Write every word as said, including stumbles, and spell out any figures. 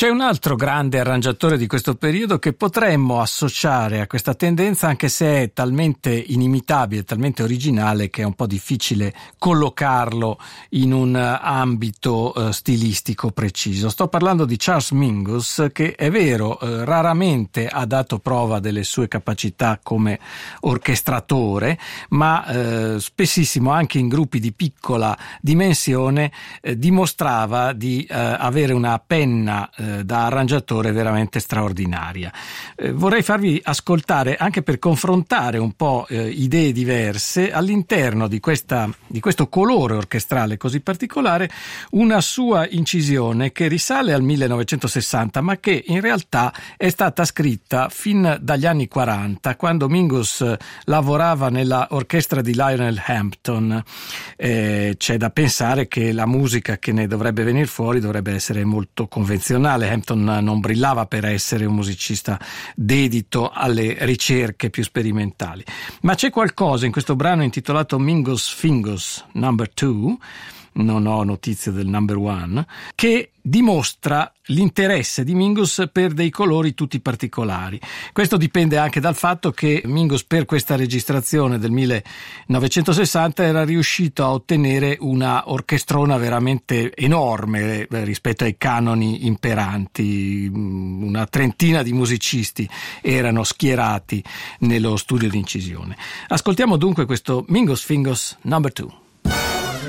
C'è un altro grande arrangiatore di questo periodo che potremmo associare a questa tendenza, anche se è talmente inimitabile, talmente originale che è un po' difficile collocarlo in un ambito uh, stilistico preciso. Sto parlando di Charles Mingus, che è vero, uh, raramente ha dato prova delle sue capacità come orchestratore, ma uh, spessissimo anche in gruppi di piccola dimensione uh, dimostrava di uh, avere una penna da arrangiatore veramente straordinaria. Eh, vorrei farvi ascoltare, anche per confrontare un po' eh, idee diverse, all'interno di questa di questo colore orchestrale così particolare, una sua incisione che risale al millenovecentosessanta, ma che in realtà è stata scritta fin dagli anni quaranta, quando Mingus lavorava nella orchestra di Lionel Hampton. Eh, c'è da pensare che la musica che ne dovrebbe venire fuori dovrebbe essere molto convenzionale. Hampton non brillava per essere un musicista dedito alle ricerche più sperimentali, ma c'è qualcosa in questo brano intitolato Mingus Fingus number two, non ho notizie del number one, che dimostra l'interesse di Mingus per dei colori tutti particolari. Questo dipende anche dal fatto che Mingus, per questa registrazione del millenovecentosessanta, era riuscito a ottenere una orchestrona veramente enorme rispetto ai canoni imperanti. Una trentina di musicisti erano schierati nello studio di incisione. Ascoltiamo dunque questo Mingus Fingus number two.